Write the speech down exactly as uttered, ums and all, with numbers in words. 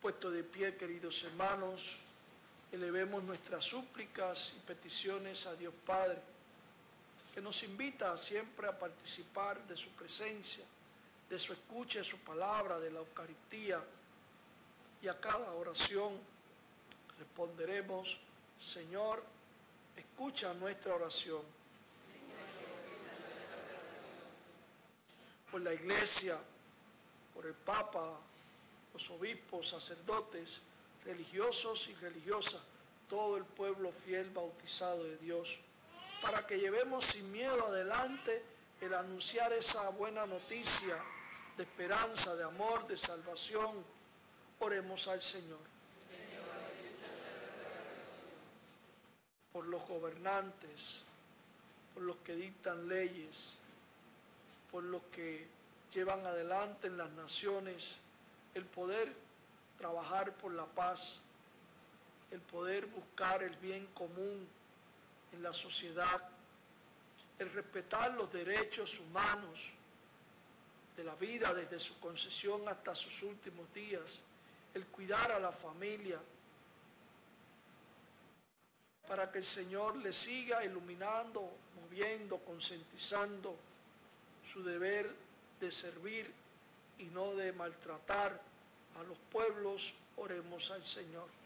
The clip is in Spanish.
Puesto de pie, queridos hermanos, elevemos nuestras súplicas y peticiones a Dios Padre, que nos invita siempre a participar de su presencia, de su escucha, de su palabra, de la Eucaristía. Y a cada oración responderemos: Señor, escucha nuestra oración. Por la Iglesia, por el Papa, los obispos, sacerdotes, religiosos y religiosas, todo el pueblo fiel bautizado de Dios, para que llevemos sin miedo adelante el anunciar esa buena noticia de esperanza, de amor, de salvación. Oremos al Señor. Por los gobernantes, por los que dictan leyes, por los que llevan adelante en las naciones el poder trabajar por la paz, el poder buscar el bien común en la sociedad, el respetar los derechos humanos de la vida desde su concesión hasta sus últimos días, el cuidar a la familia, para que el Señor le siga iluminando, moviendo, concientizando su deber de servir y no de maltratar a los pueblos. Oremos al Señor.